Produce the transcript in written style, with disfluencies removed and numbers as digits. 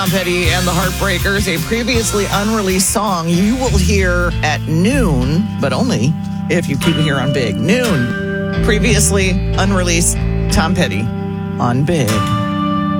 Tom Petty and the Heartbreakers, a previously unreleased song you will hear at noon, but only if you keep it here on Big. Noon, previously unreleased Tom Petty on Big.